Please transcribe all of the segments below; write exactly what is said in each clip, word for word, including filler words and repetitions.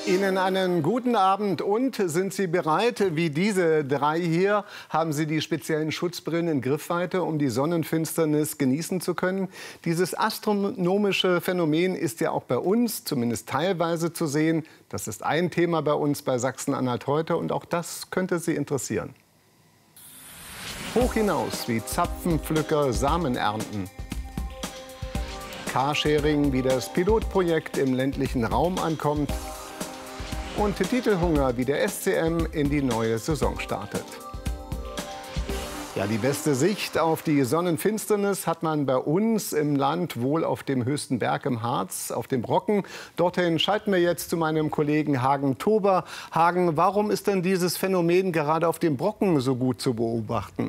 Ihnen einen guten Abend und sind Sie bereit? Wie diese drei hier haben Sie die speziellen Schutzbrillen in Griffweite, um die Sonnenfinsternis genießen zu können. Dieses astronomische Phänomen ist ja auch bei uns zumindest teilweise zu sehen. Das ist ein Thema bei uns bei Sachsen-Anhalt heute und auch das könnte Sie interessieren. Hoch hinaus wie Zapfenpflücker Samen ernten. Carsharing, wie das Pilotprojekt im ländlichen Raum ankommt. Und Titelhunger, wie der S C M in die neue Saison startet. Ja, die beste Sicht auf die Sonnenfinsternis hat man bei uns im Land wohl auf dem höchsten Berg im Harz, auf dem Brocken. Dorthin schalten wir jetzt zu meinem Kollegen Hagen Tober. Hagen, warum ist denn dieses Phänomen gerade auf dem Brocken so gut zu beobachten?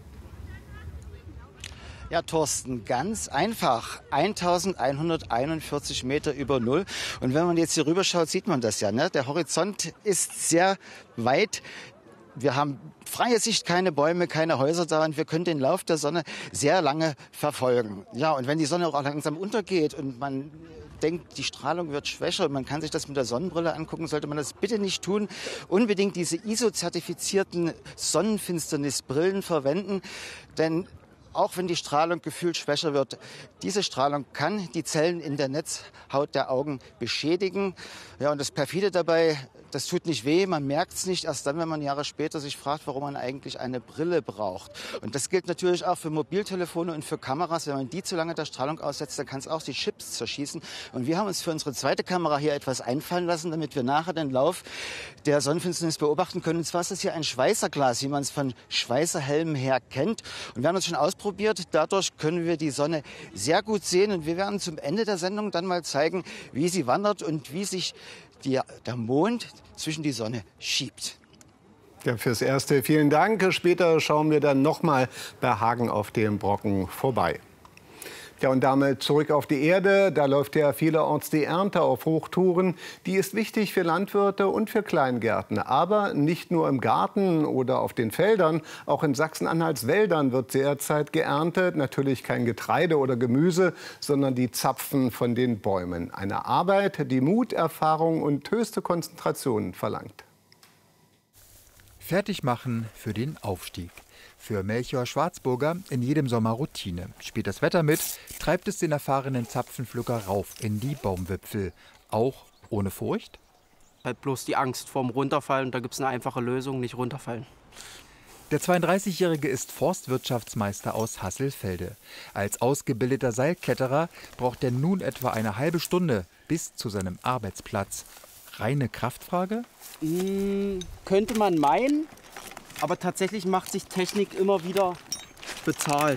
Ja, Thorsten, ganz einfach. eintausendeinhunderteinundvierzig Meter über Null. Und wenn man jetzt hier rüber schaut, sieht man das ja. Ne? Der Horizont ist sehr weit. Wir haben freie Sicht, keine Bäume, keine Häuser da und wir können den Lauf der Sonne sehr lange verfolgen. Ja, und wenn die Sonne auch langsam untergeht und man denkt, die Strahlung wird schwächer und man kann sich das mit der Sonnenbrille angucken, sollte man das bitte nicht tun. Unbedingt diese I S O-zertifizierten Sonnenfinsternisbrillen verwenden, denn auch wenn die Strahlung gefühlt schwächer wird, diese Strahlung kann die Zellen in der Netzhaut der Augen beschädigen. Ja, und das Perfide dabei, das tut nicht weh, man merkt es nicht, erst dann, wenn man Jahre später sich fragt, warum man eigentlich eine Brille braucht. Und das gilt natürlich auch für Mobiltelefone und für Kameras. Wenn man die zu lange der Strahlung aussetzt, dann kann es auch die Chips zerschießen. Und wir haben uns für unsere zweite Kamera hier etwas einfallen lassen, damit wir nachher den Lauf der Sonnenfinsternis beobachten können. Und zwar ist das hier ein Schweißerglas, wie man es von Schweißerhelmen her kennt. Und wir haben das schon ausprobiert. Dadurch können wir die Sonne sehr gut sehen. Und wir werden zum Ende der Sendung dann mal zeigen, wie sie wandert und wie sich die, der Mond zwischen die Sonne schiebt. Ja, fürs Erste vielen Dank. Später schauen wir dann noch mal bei Hagen auf dem Brocken vorbei. Ja, und damit zurück auf die Erde. Da läuft ja vielerorts die Ernte auf Hochtouren. Die ist wichtig für Landwirte und für Kleingärten. Aber nicht nur im Garten oder auf den Feldern. Auch in Sachsen-Anhalts Wäldern wird derzeit geerntet. Natürlich kein Getreide oder Gemüse, sondern die Zapfen von den Bäumen. Eine Arbeit, die Mut, Erfahrung und höchste Konzentration verlangt. Fertig machen für den Aufstieg. Für Melchior Schwarzburger in jedem Sommer Routine. Spielt das Wetter mit, treibt es den erfahrenen Zapfenpflücker rauf in die Baumwipfel. Auch ohne Furcht? Halt bloß die Angst vorm Runterfallen. Da gibt es eine einfache Lösung, nicht runterfallen. Der zweiunddreißigjährige ist Forstwirtschaftsmeister aus Hasselfelde. Als ausgebildeter Seilkletterer braucht er nun etwa eine halbe Stunde bis zu seinem Arbeitsplatz. Reine Kraftfrage? Hm, könnte man meinen. Aber tatsächlich macht sich Technik immer wieder bezahlt.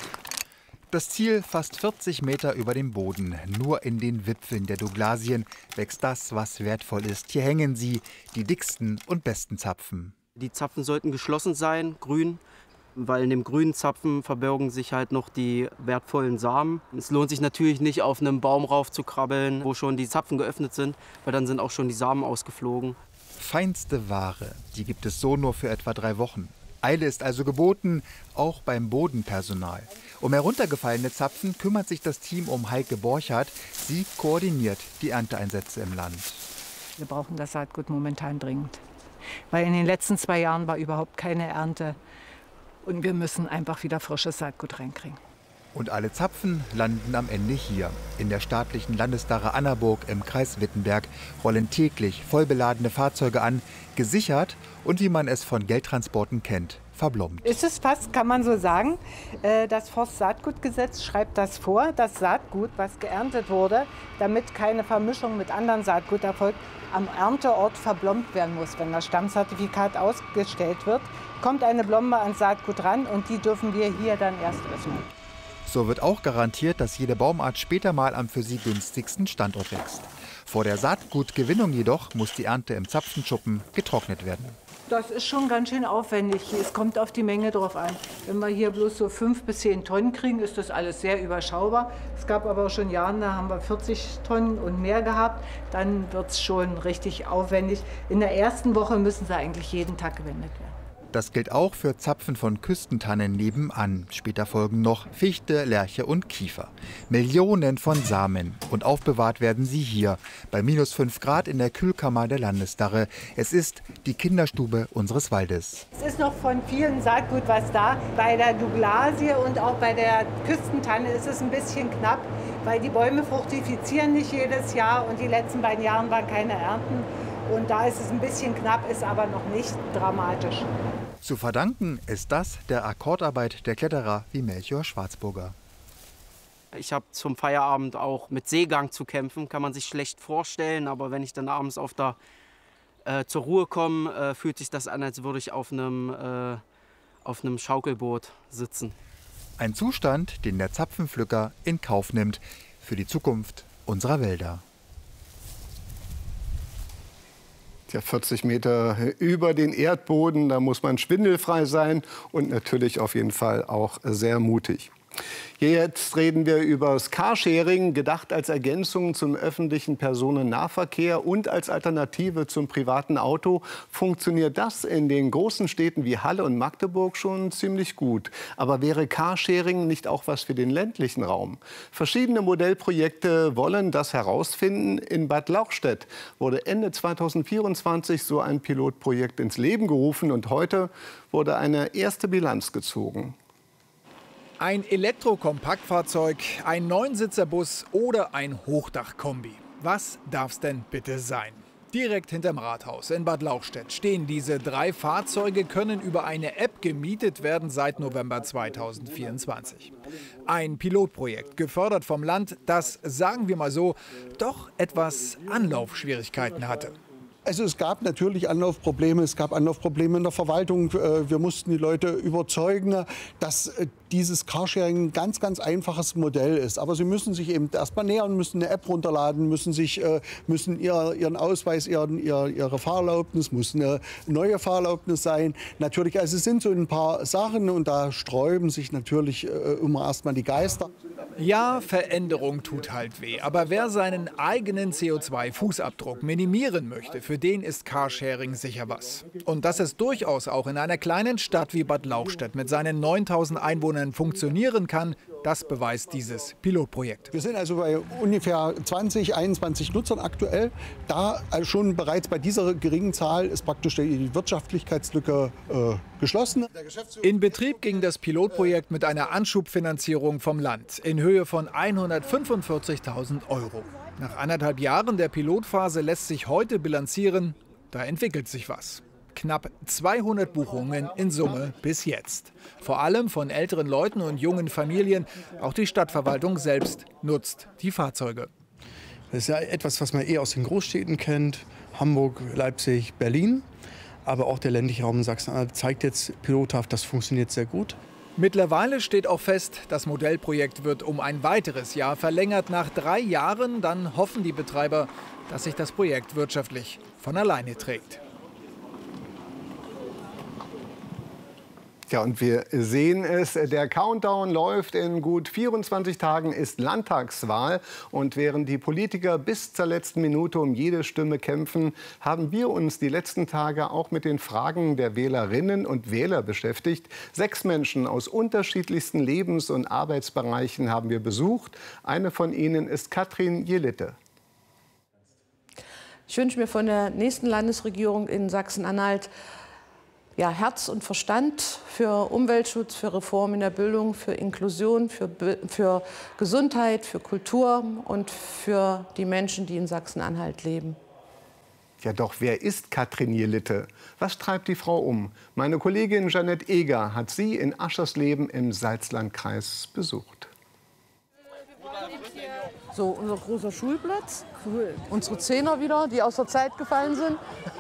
Das Ziel fast vierzig Meter über dem Boden. Nur in den Wipfeln der Douglasien wächst das, was wertvoll ist. Hier hängen sie, die dicksten und besten Zapfen. Die Zapfen sollten geschlossen sein, grün, weil in dem grünen Zapfen verbergen sich halt noch die wertvollen Samen. Es lohnt sich natürlich nicht, auf einem Baum rauf zu krabbeln, wo schon die Zapfen geöffnet sind, weil dann sind auch schon die Samen ausgeflogen. Feinste Ware, die gibt es so nur für etwa drei Wochen. Eile ist also geboten, auch beim Bodenpersonal. Um heruntergefallene Zapfen kümmert sich das Team um Heike Borchardt. Sie koordiniert die Ernteeinsätze im Land. Wir brauchen das Saatgut momentan dringend, weil in den letzten zwei Jahren war überhaupt keine Ernte. Und wir müssen einfach wieder frisches Saatgut reinkriegen. Und alle Zapfen landen am Ende hier. In der staatlichen Landesdarre Annaburg im Kreis Wittenberg rollen täglich vollbeladene Fahrzeuge an, gesichert und wie man es von Geldtransporten kennt, verblombt. Ist es fast, kann man so sagen, das Forstsaatgutgesetz schreibt das vor, das Saatgut, was geerntet wurde, damit keine Vermischung mit anderen Saatgut erfolgt, am Ernteort verblombt werden muss. Wenn das Stammzertifikat ausgestellt wird, kommt eine Blombe ans Saatgut ran und die dürfen wir hier dann erst öffnen. So wird auch garantiert, dass jede Baumart später mal am für sie günstigsten Standort wächst. Vor der Saatgutgewinnung jedoch muss die Ernte im Zapfenschuppen getrocknet werden. Das ist schon ganz schön aufwendig. Es kommt auf die Menge drauf an. Wenn wir hier bloß so fünf bis zehn Tonnen kriegen, ist das alles sehr überschaubar. Es gab aber auch schon Jahre, da haben wir vierzig Tonnen und mehr gehabt. Dann wird es schon richtig aufwendig. In der ersten Woche müssen sie eigentlich jeden Tag gewendet werden. Das gilt auch für Zapfen von Küstentannen nebenan. Später folgen noch Fichte, Lärche und Kiefer. Millionen von Samen. Und aufbewahrt werden sie hier, bei minus fünf Grad in der Kühlkammer der Landesdarre. Es ist die Kinderstube unseres Waldes. Es ist noch von vielen Saatgut was da. Bei der Douglasie und auch bei der Küstentanne ist es ein bisschen knapp, weil die Bäume fruchtifizieren nicht jedes Jahr und die letzten beiden Jahre waren keine Ernten. Und da ist es ein bisschen knapp, ist aber noch nicht dramatisch. Zu verdanken ist das der Akkordarbeit der Kletterer wie Melchior Schwarzburger. Ich habe zum Feierabend auch mit Seegang zu kämpfen, kann man sich schlecht vorstellen. Aber wenn ich dann abends auf der, äh, zur Ruhe komme, äh, fühlt sich das an, als würde ich auf einem, äh, auf einem Schaukelboot sitzen. Ein Zustand, den der Zapfenpflücker in Kauf nimmt für die Zukunft unserer Wälder. Ja, vierzig Meter über den Erdboden, da muss man schwindelfrei sein und natürlich auf jeden Fall auch sehr mutig. Jetzt reden wir über das Carsharing, gedacht als Ergänzung zum öffentlichen Personennahverkehr und als Alternative zum privaten Auto. Funktioniert das in den großen Städten wie Halle und Magdeburg schon ziemlich gut. Aber wäre Carsharing nicht auch was für den ländlichen Raum? Verschiedene Modellprojekte wollen das herausfinden. In Bad Lauchstädt wurde Ende zweitausendvierundzwanzig so ein Pilotprojekt ins Leben gerufen und heute wurde eine erste Bilanz gezogen. Ein Elektrokompaktfahrzeug, ein Neunsitzerbus oder ein Hochdachkombi. Was darf's denn bitte sein? Direkt hinterm Rathaus in Bad Lauchstädt stehen diese drei Fahrzeuge, können über eine App gemietet werden seit November zweitausendvierundzwanzig. Ein Pilotprojekt, gefördert vom Land, das, sagen wir mal so, doch etwas Anlaufschwierigkeiten hatte. Also es gab natürlich Anlaufprobleme, es gab Anlaufprobleme in der Verwaltung. Wir mussten die Leute überzeugen, dass dieses Carsharing ein ganz, ganz einfaches Modell ist. Aber sie müssen sich eben erstmal nähern, müssen eine App runterladen, müssen, sich, müssen ihr, ihren Ausweis, ihren, ihre Fahrerlaubnis, muss eine neue Fahrerlaubnis sein. Natürlich, also es sind so ein paar Sachen und da sträuben sich natürlich immer erstmal die Geister. Ja, Veränderung tut halt weh. Aber wer seinen eigenen C O zwei Fußabdruck minimieren möchte, für den ist Carsharing sicher was. Und dass es durchaus auch in einer kleinen Stadt wie Bad Lauchstädt mit seinen neuntausend Einwohnern funktionieren kann, das beweist dieses Pilotprojekt. Wir sind also bei ungefähr zwanzig, einundzwanzig Nutzern aktuell. Da also schon bereits bei dieser geringen Zahl ist praktisch die Wirtschaftlichkeitslücke äh, geschlossen. In Betrieb ging das Pilotprojekt mit einer Anschubfinanzierung vom Land in Höhe von hundertfünfundvierzigtausend Euro. Nach anderthalb Jahren der Pilotphase lässt sich heute bilanzieren, da entwickelt sich was. Knapp zweihundert Buchungen in Summe bis jetzt. Vor allem von älteren Leuten und jungen Familien. Auch die Stadtverwaltung selbst nutzt die Fahrzeuge. Das ist ja etwas, was man eher aus den Großstädten kennt. Hamburg, Leipzig, Berlin. Aber auch der ländliche Raum in Sachsen-Anhalt zeigt jetzt pilothaft, das funktioniert sehr gut. Mittlerweile steht auch fest, das Modellprojekt wird um ein weiteres Jahr verlängert. Nach drei Jahren dann hoffen die Betreiber, dass sich das Projekt wirtschaftlich von alleine trägt. Ja, und wir sehen es, der Countdown läuft. In gut vierundzwanzig Tagen ist Landtagswahl. Und während die Politiker bis zur letzten Minute um jede Stimme kämpfen, haben wir uns die letzten Tage auch mit den Fragen der Wählerinnen und Wähler beschäftigt. Sechs Menschen aus unterschiedlichsten Lebens- und Arbeitsbereichen haben wir besucht. Eine von ihnen ist Katrin Jelitte. Ich wünsche mir von der nächsten Landesregierung in Sachsen-Anhalt ja, Herz und Verstand für Umweltschutz, für Reform in der Bildung, für Inklusion, für, für Gesundheit, für Kultur und für die Menschen, die in Sachsen-Anhalt leben. Ja, doch wer ist Katrin Jelitte? Was treibt die Frau um? Meine Kollegin Jeanette Eger hat sie in Aschersleben im Salzlandkreis besucht. So, unser großer Schulplatz. Cool. Unsere Zehner wieder, die aus der Zeit gefallen sind.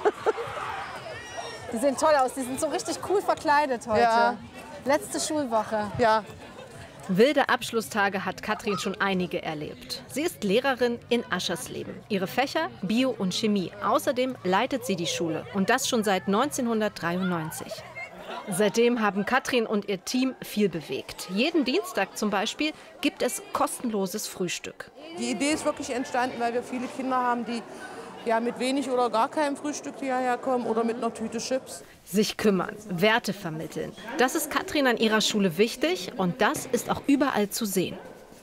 Die sehen toll aus, die sind so richtig cool verkleidet heute. Ja. Letzte Schulwoche. Ja. Wilde Abschlusstage hat Katrin schon einige erlebt. Sie ist Lehrerin in Aschersleben. Ihre Fächer Bio und Chemie. Außerdem leitet sie die Schule und das schon seit neunzehnhundertdreiundneunzig. Seitdem haben Katrin und ihr Team viel bewegt. Jeden Dienstag zum Beispiel gibt es kostenloses Frühstück. Die Idee ist wirklich entstanden, weil wir viele Kinder haben, die ja, mit wenig oder gar keinem Frühstück hierher kommen oder mit einer Tüte Chips. Sich kümmern, Werte vermitteln. Das ist Katrin an ihrer Schule wichtig und das ist auch überall zu sehen.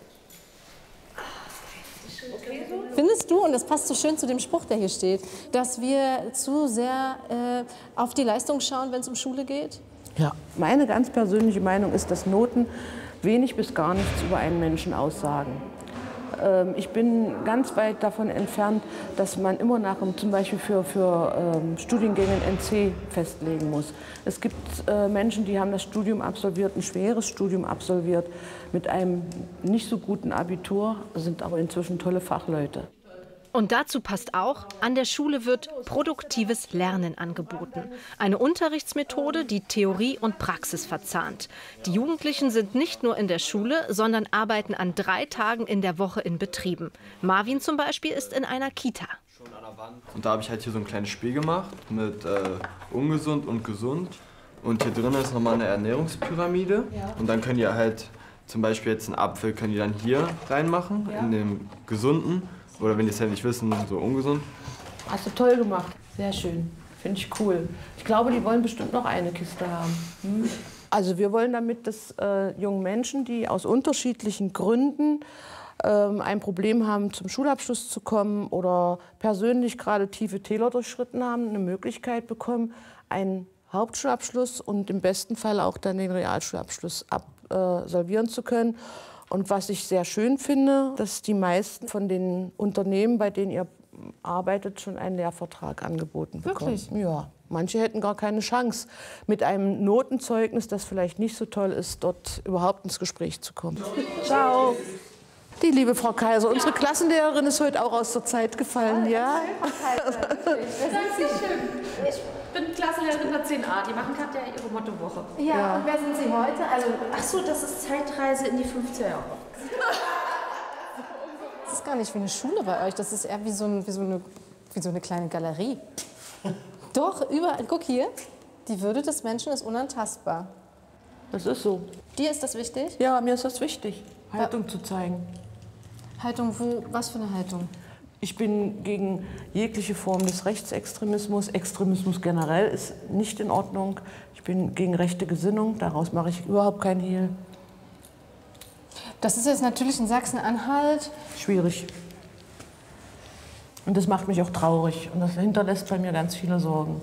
Findest du, und das passt so schön zu dem Spruch, der hier steht, dass wir zu sehr äh, auf die Leistung schauen, wenn es um Schule geht? Ja, meine ganz persönliche Meinung ist, dass Noten wenig bis gar nichts über einen Menschen aussagen. Ähm, ich bin ganz weit davon entfernt, dass man immer nach, zum Beispiel für, für ähm, Studiengänge ein N C festlegen muss. Es gibt äh, Menschen, die haben das Studium absolviert, ein schweres Studium absolviert, mit einem nicht so guten Abitur, sind aber inzwischen tolle Fachleute. Und dazu passt auch, an der Schule wird produktives Lernen angeboten. Eine Unterrichtsmethode, die Theorie und Praxis verzahnt. Die Jugendlichen sind nicht nur in der Schule, sondern arbeiten an drei Tagen in der Woche in Betrieben. Marvin zum Beispiel ist in einer Kita. Und da habe ich halt hier so ein kleines Spiel gemacht mit äh, ungesund und gesund. Und hier drin ist nochmal eine Ernährungspyramide. Ja. Und dann können die halt zum Beispiel jetzt einen Apfel können die dann hier reinmachen, ja, in den gesunden. Oder wenn die es ja nicht wissen, so ungesund. Hast du toll gemacht. Sehr schön. Finde ich cool. Ich glaube, die wollen bestimmt noch eine Kiste haben. Hm? Also wir wollen damit, dass äh, junge Menschen, die aus unterschiedlichen Gründen ähm, ein Problem haben, zum Schulabschluss zu kommen oder persönlich gerade tiefe Täler durchschritten haben, eine Möglichkeit bekommen, einen Hauptschulabschluss und im besten Fall auch dann den Realschulabschluss absolvieren zu können. Und was ich sehr schön finde, dass die meisten von den Unternehmen, bei denen ihr arbeitet, schon einen Lehrvertrag angeboten bekommen. Wirklich? Ja. Manche hätten gar keine Chance, mit einem Notenzeugnis, das vielleicht nicht so toll ist, dort überhaupt ins Gespräch zu kommen. Ciao. Die liebe Frau Kaiser, unsere Klassenlehrerin ist heute auch aus der Zeit gefallen, ja? Ich bin Klassenlehrerin der zehn a. Die machen gerade ja ihre Mottowoche. Ja, ja, und wer sind Sie heute? Also, ach so, das ist Zeitreise in die fünfziger Jahre. Das ist gar nicht wie eine Schule bei euch. Das ist eher wie so, ein, wie so, eine, wie so eine kleine Galerie. Doch, überall. Guck hier. Die Würde des Menschen ist unantastbar. Das ist so. Dir ist das wichtig? Ja, mir ist das wichtig, Haltung ja. zu zeigen. Haltung, wo, was für eine Haltung? Ich bin gegen jegliche Form des Rechtsextremismus. Extremismus generell ist nicht in Ordnung. Ich bin gegen rechte Gesinnung. Daraus mache ich überhaupt kein Hehl. Das ist jetzt natürlich in Sachsen-Anhalt schwierig. Und das macht mich auch traurig. Und das hinterlässt bei mir ganz viele Sorgen.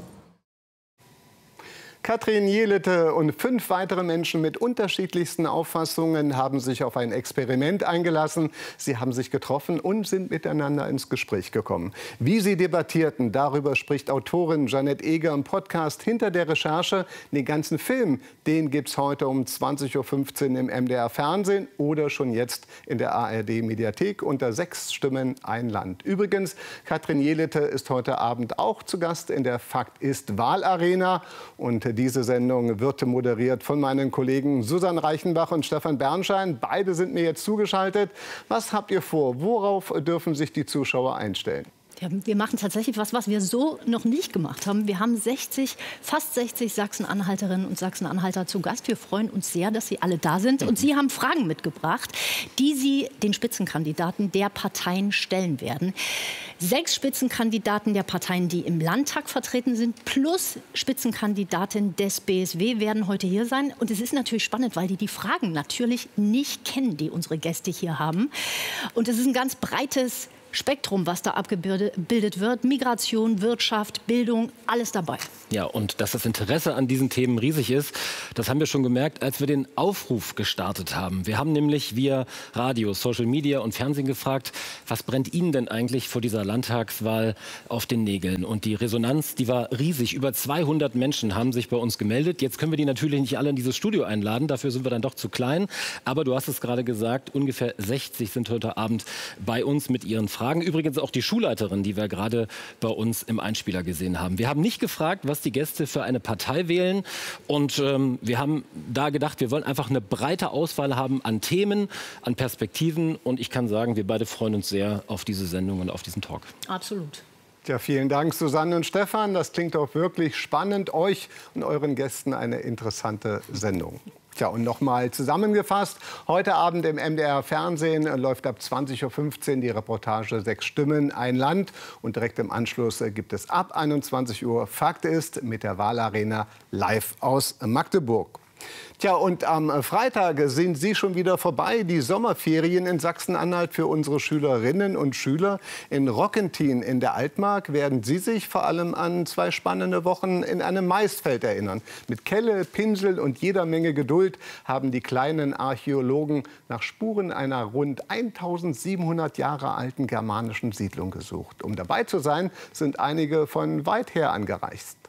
Katrin Jelete und fünf weitere Menschen mit unterschiedlichsten Auffassungen haben sich auf ein Experiment eingelassen. Sie haben sich getroffen und sind miteinander ins Gespräch gekommen. Wie sie debattierten, darüber spricht Autorin Janette Eger im Podcast Hinter der Recherche. Den ganzen Film, den gibt es heute um zwanzig Uhr fünfzehn im M D R Fernsehen oder schon jetzt in der A R D Mediathek unter Sechs Stimmen ein Land. Übrigens, Katrin Jelete ist heute Abend auch zu Gast in der Fakt ist Wahlarena. Und diese Sendung wird moderiert von meinen Kollegen Susanne Reichenbach und Stefan Bernstein. Beide sind mir jetzt zugeschaltet. Was habt ihr vor? Worauf dürfen sich die Zuschauer einstellen? Ja, wir machen tatsächlich was, was wir so noch nicht gemacht haben. Wir haben sechzig, fast sechzig Sachsen-Anhalterinnen und Sachsen-Anhalter zu Gast. Wir freuen uns sehr, dass Sie alle da sind. Und Sie haben Fragen mitgebracht, die Sie den Spitzenkandidaten der Parteien stellen werden. Sechs Spitzenkandidaten der Parteien, die im Landtag vertreten sind, plus Spitzenkandidatin des B S W werden heute hier sein. Und es ist natürlich spannend, weil die die Fragen natürlich nicht kennen, die unsere Gäste hier haben. Und es ist ein ganz breites Spektrum, was da abgebildet wird. Migration, Wirtschaft, Bildung, alles dabei. Ja, und dass das Interesse an diesen Themen riesig ist, das haben wir schon gemerkt, als wir den Aufruf gestartet haben. Wir haben nämlich via Radio, Social Media und Fernsehen gefragt, was brennt Ihnen denn eigentlich vor dieser Landtagswahl auf den Nägeln? Und die Resonanz, die war riesig. Über zweihundert Menschen haben sich bei uns gemeldet. Jetzt können wir die natürlich nicht alle in dieses Studio einladen. Dafür sind wir dann doch zu klein. Aber du hast es gerade gesagt, ungefähr sechzig sind heute Abend bei uns mit ihren Fragen. Übrigens auch die Schulleiterin, die wir gerade bei uns im Einspieler gesehen haben. Wir haben nicht gefragt, was die Gäste für eine Partei wählen. Und ähm, wir haben da gedacht, wir wollen einfach eine breite Auswahl haben an Themen, an Perspektiven. Und ich kann sagen, wir beide freuen uns sehr auf diese Sendung und auf diesen Talk. Absolut. Ja, vielen Dank, Susanne und Stefan. Das klingt auch wirklich spannend. Euch und euren Gästen eine interessante Sendung. Tja, und nochmal zusammengefasst, heute Abend im M D R-Fernsehen läuft ab zwanzig Uhr fünfzehn die Reportage Sechs Stimmen, ein Land. Und direkt im Anschluss gibt es ab einundzwanzig Uhr Fakt ist mit der Wahlarena live aus Magdeburg. Tja, und am Freitag sind sie schon wieder vorbei, die Sommerferien in Sachsen-Anhalt für unsere Schülerinnen und Schüler. In Rockentin in der Altmark werden sie sich vor allem an zwei spannende Wochen in einem Maisfeld erinnern. Mit Kelle, Pinsel und jeder Menge Geduld haben die kleinen Archäologen nach Spuren einer rund eintausendsiebenhundert Jahre alten germanischen Siedlung gesucht. Um dabei zu sein, sind einige von weit her angereist.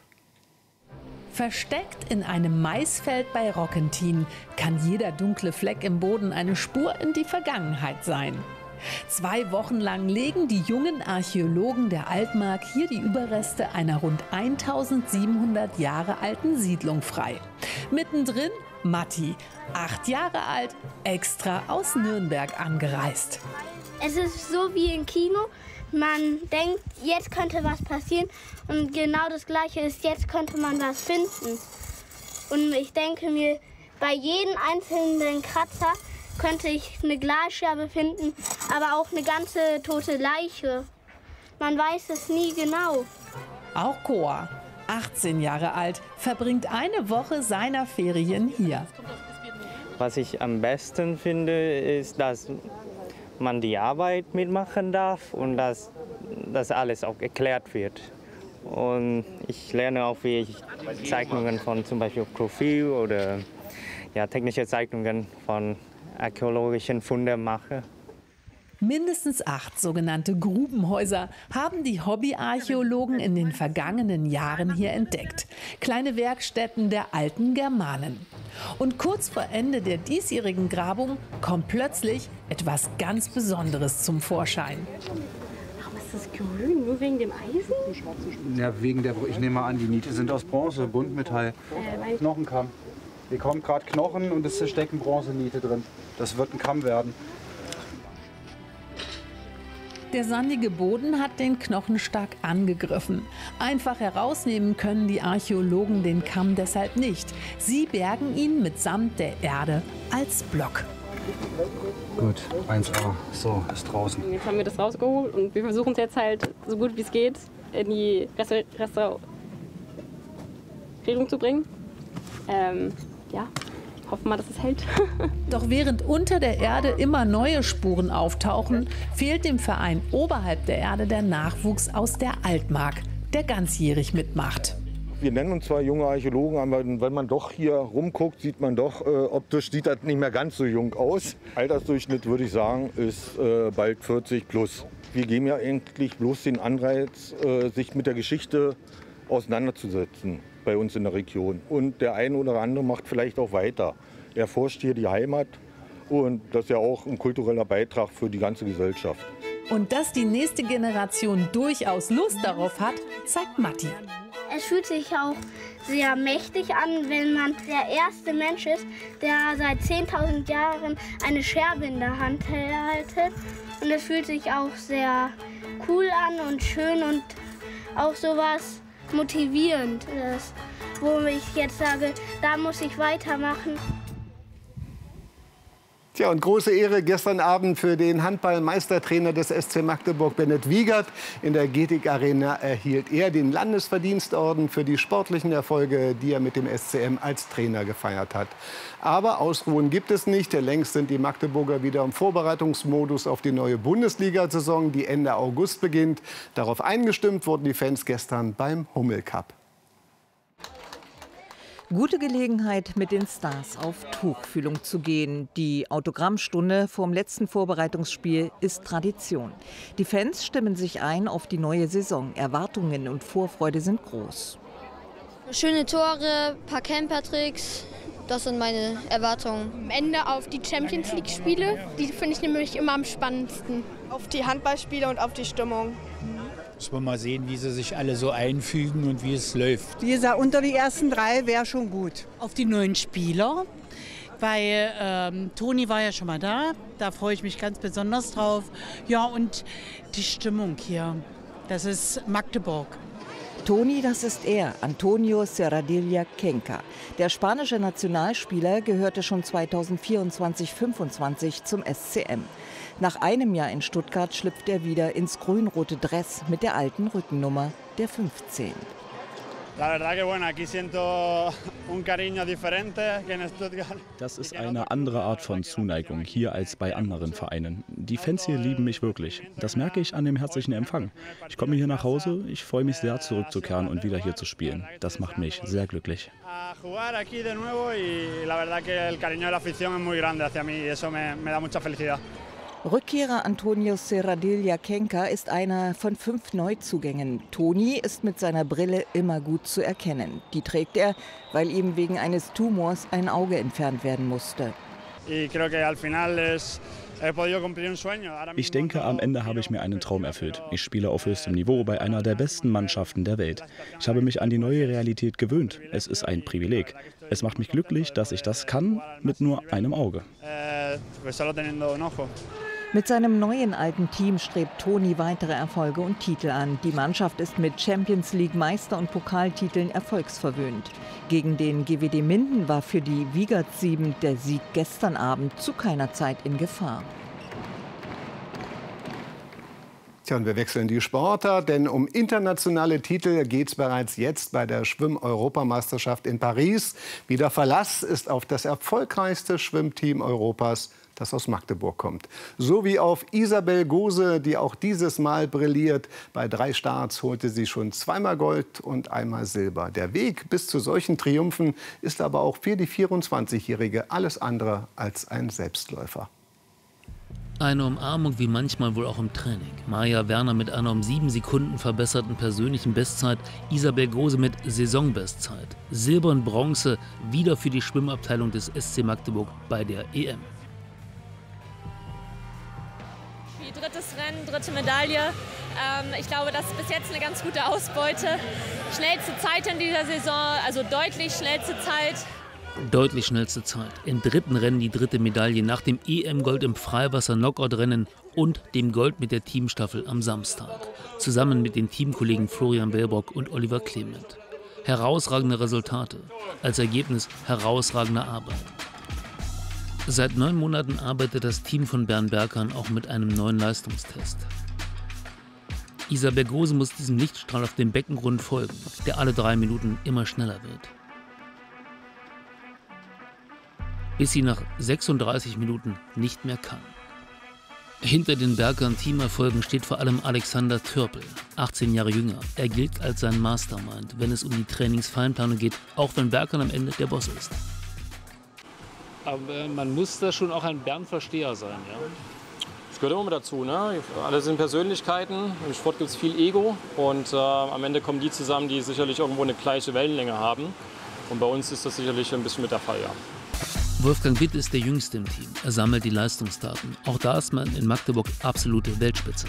Versteckt in einem Maisfeld bei Rockentin kann jeder dunkle Fleck im Boden eine Spur in die Vergangenheit sein. Zwei Wochen lang legen die jungen Archäologen der Altmark hier die Überreste einer rund eintausendsiebenhundert Jahre alten Siedlung frei. Mittendrin Matti, acht Jahre alt, extra aus Nürnberg angereist. Es ist so wie im Kino. Man denkt, jetzt könnte was passieren und genau das Gleiche ist, jetzt könnte man was finden. Und ich denke mir, bei jedem einzelnen Kratzer könnte ich eine Glasscherbe finden, aber auch eine ganze tote Leiche. Man weiß es nie genau. Auch Koa, achtzehn Jahre alt, verbringt eine Woche seiner Ferien hier. Was ich am besten finde, ist, dass man die Arbeit mitmachen darf und dass das alles auch erklärt wird. Und ich lerne auch, wie ich Zeichnungen von zum Beispiel Profil oder ja, technische Zeichnungen von archäologischen Funden mache. Mindestens acht sogenannte Grubenhäuser haben die Hobbyarchäologen in den vergangenen Jahren hier entdeckt. Kleine Werkstätten der alten Germanen. Und kurz vor Ende der diesjährigen Grabung kommt plötzlich etwas ganz Besonderes zum Vorschein. Warum ist das grün? Nur wegen dem Eisen? Ja, wegen der, ich nehme an, die Niete sind aus Bronze, Buntmetall, äh, Knochenkamm. Hier kommt gerade Knochen und es stecken Bronzeniete drin. Das wird ein Kamm werden. Der sandige Boden hat den Knochen stark angegriffen. Einfach herausnehmen können die Archäologen den Kamm deshalb nicht. Sie bergen ihn mitsamt der Erde als Block. Gut, eins A. So, ist draußen. Jetzt haben wir das rausgeholt und wir versuchen es jetzt halt so gut wie es geht in die Restaur Restaurierung zu bringen. Ähm, ja. Hoffen wir, dass es hält. Doch während unter der Erde immer neue Spuren auftauchen, fehlt dem Verein oberhalb der Erde der Nachwuchs aus der Altmark, der ganzjährig mitmacht. Wir nennen uns zwar junge Archäologen, aber wenn man doch hier rumguckt, sieht man doch, äh, optisch sieht das nicht mehr ganz so jung aus. Altersdurchschnitt, würde ich sagen, ist äh, bald vierzig plus. Wir geben ja eigentlich bloß den Anreiz, äh, sich mit der Geschichte auseinanderzusetzen bei uns in der Region. Und der eine oder andere macht vielleicht auch weiter. Er forscht hier die Heimat und das ist ja auch ein kultureller Beitrag für die ganze Gesellschaft. Und dass die nächste Generation durchaus Lust darauf hat, zeigt Matti. Es fühlt sich auch sehr mächtig an, wenn man der erste Mensch ist, der seit zehntausend Jahren eine Scherbe in der Hand hält. Und es fühlt sich auch sehr cool an und schön und auch sowas motivierend ist, wo ich jetzt sage, da muss ich weitermachen. Tja, und große Ehre gestern Abend für den Handball-Meistertrainer des S C Magdeburg, Bennett Wiegert. In der Getig Arena erhielt er den Landesverdienstorden für die sportlichen Erfolge, die er mit dem S C M als Trainer gefeiert hat. Aber Ausruhen gibt es nicht. Längst sind die Magdeburger wieder im Vorbereitungsmodus auf die neue Bundesliga-Saison, die Ende August beginnt. Darauf eingestimmt wurden die Fans gestern beim Hummel Cup. Gute Gelegenheit, mit den Stars auf Tuchfühlung zu gehen. Die Autogrammstunde vorm letzten Vorbereitungsspiel ist Tradition. Die Fans stimmen sich ein auf die neue Saison. Erwartungen und Vorfreude sind groß. Schöne Tore, paar Campertricks, das sind meine Erwartungen. Am Ende auf die Champions League-Spiele, die finde ich nämlich immer am spannendsten. Auf die Handballspiele und auf die Stimmung. Müssen wir mal sehen, wie sie sich alle so einfügen und wie es läuft. Wie gesagt, unter die ersten drei wäre schon gut. Auf die neuen Spieler, weil ähm, Toni war ja schon mal da. Da freue ich mich ganz besonders drauf. Ja, und die Stimmung hier, das ist Magdeburg. Toni, das ist er, Antonio Serradilla Kenca. Der spanische Nationalspieler gehörte schon zweitausendvierundzwanzig fünfundzwanzig zum S C M. Nach einem Jahr in Stuttgart schlüpft er wieder ins grün-rote Dress mit der alten Rückennummer, der fünfzehn. Das ist eine andere Art von Zuneigung hier als bei anderen Vereinen. Die Fans hier lieben mich wirklich. Das merke ich an dem herzlichen Empfang. Ich komme hier nach Hause, ich freue mich sehr, zurückzukehren und wieder hier zu spielen. Das macht mich sehr glücklich. Rückkehrer Antonio Serradilla Kenca ist einer von fünf Neuzugängen. Toni ist mit seiner Brille immer gut zu erkennen. Die trägt er, weil ihm wegen eines Tumors ein Auge entfernt werden musste. Ich denke, am Ende habe ich mir einen Traum erfüllt. Ich spiele auf höchstem Niveau bei einer der besten Mannschaften der Welt. Ich habe mich an die neue Realität gewöhnt. Es ist ein Privileg. Es macht mich glücklich, dass ich das kann mit nur einem Auge. Mit seinem neuen alten Team strebt Toni weitere Erfolge und Titel an. Die Mannschaft ist mit Champions League Meister- und Pokaltiteln erfolgsverwöhnt. Gegen den G W D Minden war für die Wiegert sieben der Sieg gestern Abend zu keiner Zeit in Gefahr. Tja, und wir wechseln die Sportart, denn um internationale Titel geht es bereits jetzt bei der Schwimm-Europameisterschaft in Paris. Wieder Verlass ist auf das erfolgreichste Schwimmteam Europas, das aus Magdeburg kommt. So wie auf Isabel Gose, die auch dieses Mal brilliert. Bei drei Starts holte sie schon zweimal Gold und einmal Silber. Der Weg bis zu solchen Triumphen ist aber auch für die vierundzwanzigjährige alles andere als ein Selbstläufer. Eine Umarmung wie manchmal wohl auch im Training. Maja Werner mit einer um sieben Sekunden verbesserten persönlichen Bestzeit, Isabel Gose mit Saisonbestzeit. Silber und Bronze wieder für die Schwimmabteilung des S C Magdeburg bei der E M. Drittes Rennen, dritte Medaille. Ähm, ich glaube, das ist bis jetzt eine ganz gute Ausbeute. Schnellste Zeit in dieser Saison, also deutlich schnellste Zeit. Deutlich schnellste Zeit. Im dritten Rennen die dritte Medaille nach dem E M-Gold im Freiwasser-Knockout-Rennen und dem Gold mit der Teamstaffel am Samstag. Zusammen mit den Teamkollegen Florian Wellbrock und Oliver Clement. Herausragende Resultate. Als Ergebnis herausragender Arbeit. Seit neun Monaten arbeitet das Team von Bernd Berkan auch mit einem neuen Leistungstest. Isabel Gose muss diesem Lichtstrahl auf dem Beckengrund folgen, der alle drei Minuten immer schneller wird. Bis sie nach sechsunddreißig Minuten nicht mehr kann. Hinter den Berkan-Teamerfolgen steht vor allem Alexander Türpel, achtzehn Jahre jünger. Er gilt als sein Mastermind, wenn es um die Trainingsfeinplanung geht, auch wenn Berkan am Ende der Boss ist. Aber man muss da schon auch ein Bernd-Versteher sein, ja? Das gehört immer mit dazu, ne? Alle sind Persönlichkeiten, im Sport gibt es viel Ego und äh, am Ende kommen die zusammen, die sicherlich irgendwo eine gleiche Wellenlänge haben. Und bei uns ist das sicherlich ein bisschen mit der Fall, ja. Wolfgang Witt ist der Jüngste im Team. Er sammelt die Leistungsdaten. Auch da ist man in Magdeburg absolute Weltspitze.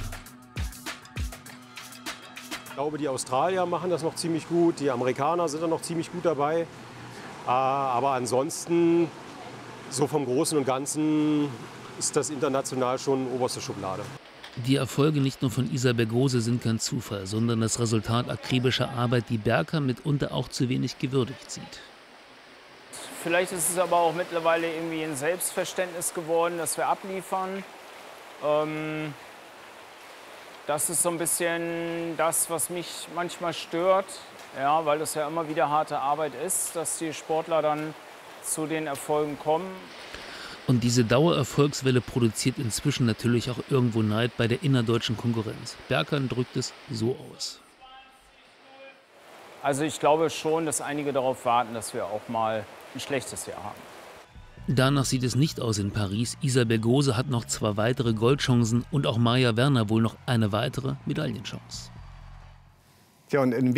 Ich glaube, die Australier machen das noch ziemlich gut, die Amerikaner sind da noch ziemlich gut dabei. Aber ansonsten, so vom Großen und Ganzen, ist das international schon oberste Schublade. Die Erfolge nicht nur von Isabel Gose sind kein Zufall, sondern das Resultat akribischer Arbeit, die Berkan mitunter auch zu wenig gewürdigt sieht. Vielleicht ist es aber auch mittlerweile irgendwie ein Selbstverständnis geworden, dass wir abliefern. Ähm, das ist so ein bisschen das, was mich manchmal stört, ja, weil das ja immer wieder harte Arbeit ist, dass die Sportler dann zu den Erfolgen kommen. Und diese Dauererfolgswelle produziert inzwischen natürlich auch irgendwo Neid bei der innerdeutschen Konkurrenz. Berkan drückt es so aus. Also ich glaube schon, dass einige darauf warten, dass wir auch mal ein schlechtes Jahr haben. Danach sieht es nicht aus in Paris. Isabel Gose hat noch zwei weitere Goldchancen und auch Maja Werner wohl noch eine weitere Medaillenchance. Ja, und in